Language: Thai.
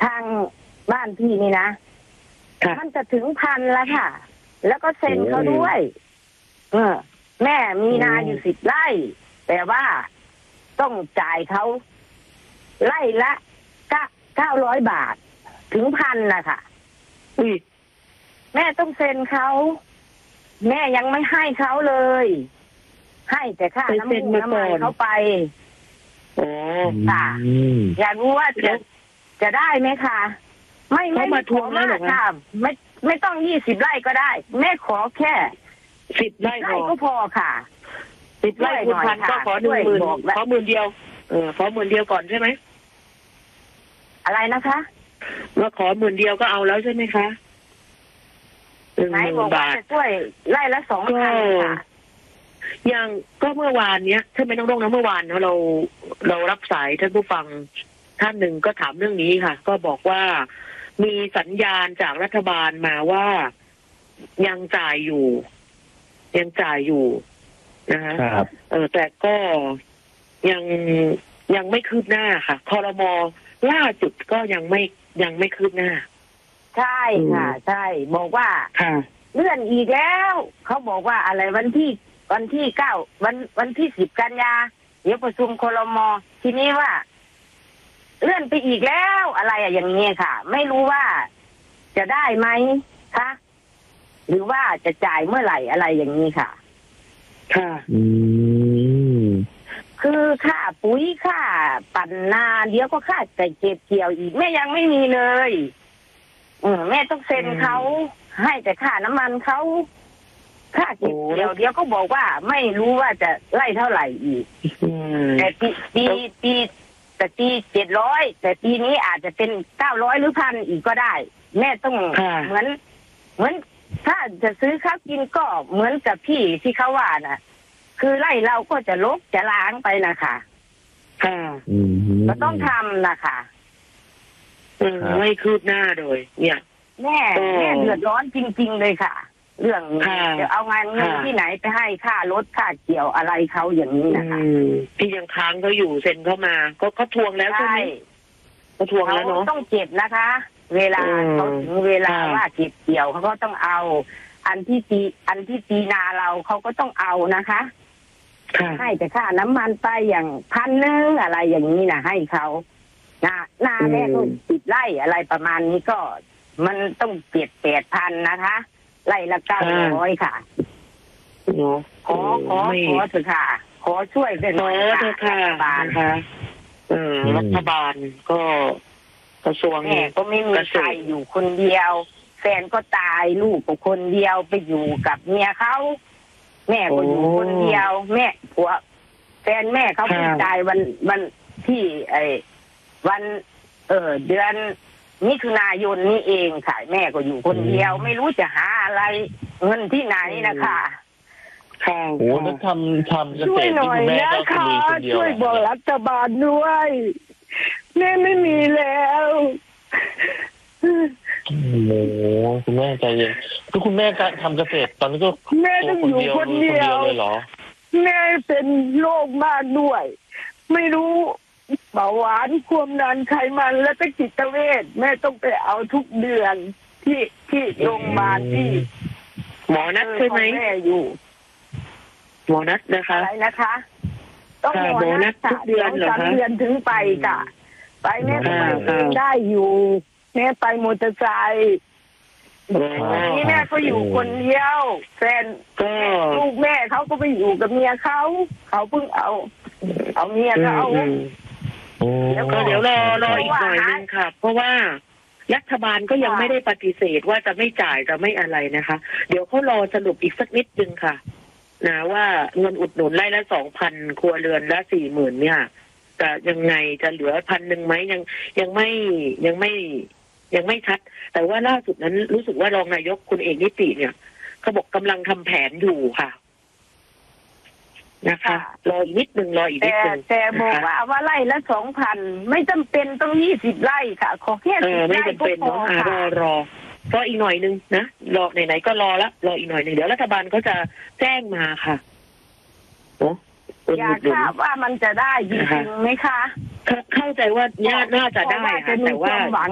ทางบ้านพี่นี่นะมันจะถึง1,000แล้วค่ะ แล้วก็เซ็นเขาด้วยแม่มีนาอยู่10 ไร่แต่ว่าต้องจ่ายเขาไร่ละ900 บาทถึง1,000นะคะแม่ต้องเซ็นเขาแม่ยังไม่ให้เขาเลยให้แต่ค่าน้ำมันเขาไปค่ะอยากรู้ว่าจะได้ไหมคะไม่มาทวงแล้วหรอคะไม่ต้อง20 ไร่ก็ได้แม่ขอแค่10 ไร่ก็พอค่ะ10 ไร่คูณพันก็ขอ10,000ขอ10,000 เดียวขอ10,000 เดียวก่อนใช่ไหมอะไรนะคะว่าขอ10,000 เดียวก็เอาแล้วใช่ไหมคะไหนบอกว่าจะช่วยไร่ละ2,000ค่ะอย่างก็เมื่อวานเนี้ยใช่ไหมน้องๆนะเมื่อวานเรารับสายท่านผู้ฟังท่านหนึ่งก็ถามเรื่องนี้ค่ะก็บอกว่ามีสัญญาณจากรัฐบาลมาว่ายังจ่ายอยู่นะคะแต่ก็ยังไม่คืบหน้าค่ะครม.ล่าสุดก็ยังไม่คืบหน้าใช่ค่ะใช่บอกว่าเลื่อนอีกแล้วเขาบอกว่าอะไรวันที่9วันที่10 กันยาเดี๋ยวประชุมครม.ทีนี้ว่าเลื่อนไปอีกแล้วอะไรอย่างนี้ค่ะไม่รู้ว่าจะได้ไหมคะหรือว่าจะจ่ายเมื่อไหร่อะไรอย่างนี้ค่ะค่ะคือค่าปุ๋ยค่าปั่นนาเดี๋ยวก็ค่าแต่เก็บเกี่ยวอีกแม่ยังไม่มีเลยแม่ต้องเซ็นเขาให้แต่ค่าน้ำมันเขาค่าเก็บเกี่ยวเดี๋ยวก็บอกว่าไม่รู้ว่าจะไล่เท่าไหร่อีกแต่ปี700แต่ปีนี้อาจจะเป็น900หรือ1,000อีกก็ได้แม่ต้องเหมือนถ้าจะซื้อข้าวกินก็เหมือนกับพี่ที่เขาว่าน่ะคือไล่เราก็จะลบจะล้างไปนะคะก็ต้องทำนะคะไม่คืบหน้าเลยเนี่ยแม่เดือดร้อนจริงๆเลยค่ะเรื่องจะเอาเงินที่ไหนไปให้ค่ารถค่าเกี่ยวอะไรเขาอย่างนี้นะคะที่ยังค้างเขาอยู่เซ็นเข้ามาก็ทวงแล้วใช่ไหมก็ทวงแล้วเนาะต้องเก็บนะคะเวลาเขาถึงเวลาว่าเก็บเกี่ยวเขาก็ต้องเอาอันที่ตีนาเราเขาก็ต้องเอานะคะให้แต่ค่าน้ำมันไปอย่าง1,000อะไรอย่างนี้นะให้เขานาแม่ก็10 ไร่อะไรประมาณนี้ก็มันต้องเก็บ8,000นะคะไร่ละ900ค่ะขอเถอะค่ะขอช่วยเป็นหน่อยค่ะรัฐบาลค่ะรัฐบาลก็กระทรวงแม่ก็ไม่มีใครอยู่คนเดียวแฟนก็ตายลูกก็คนเดียวไปอยู่กับเมียเขาแม่ก็อยู่คนเดียวแม่ผัวแฟนแม่เขาเพิ่งตายวันที่วันเดือนมิถุนายนนี้เองค่ะแม่ก็อยู่คนเดียวไม่รู้จะหาอะไรเงินที่ไหนนะคะค่ะโอ้แล้วทำช่วยหน่อยนะคะช่วยบอกรัฐบาลด้วยแม่ไม่มีแล้วโอ้โหคุณแม่ใจเย็นก็คุณแม่การทำเกษตรตอนนี้ก็แม่ต้องอยู่คนเดียวเลยเหรอแม่เป็นโรคมากด้วยไม่รู้เบาหวานความดันไขมันและก็จิตเวชแม่ต้องไปเอาทุกเดือนที่โรงพยาบาลที่หมอนัดใช่ไหมแม่อยู่หมอนัดนะคะอะไรนะคะต้องหมอนัดทุกเดือนเหรอคะ3 เดือนถึงไปค่ะไปแม่ก็ไปได้อยู่แม่ไปมอเตอร์ไซค์นี่แม่ก็อยู่คนเดียวแฟนลูกแม่เขาก็ไปอยู่กับเมียเขาเพิ่งเอาเมียเขาแล้วก็เดี๋ยวรออีกหน่อยนึงค่ะเพราะว่ารัฐบาลก็ยังไม่ได้ปฏิเสธว่าจะไม่จ่ายจะไม่อะไรนะคะเดี๋ยวเขารอสรุปอีกสักนิดนึงค่ะนะว่าเงินอุดหนุนไร่ละ 2,000 ครัวเรือนละ 40,000 เนี่ยจะยังไงจะเหลือ1,000ไหมยังไม่ชัดแต่ว่าล่าสุดนั้นรู้สึกว่ารองนายกคุณเอกนิติเนี่ยเขาบอกกำลังทำแผนอยู่ค่ะนะคะรออีกนิดนึงแต่บอกว่าไร่ละ 2,000 ไม่จำเป็นต้อง20 ไร่ค่ะขอแค่10 ไม่ไร่จำเป็นเนาะรออีกหน่อยนึงนะรอไหนๆก็รออีกหน่อยนึงเดี๋ยวรัฐบาลก็จะแจ้งมาค่ะอยากทราบว่ามันจะได้จริงไหมคะเข้าใจว่าน่าจะได้ค่ะแต่ว่า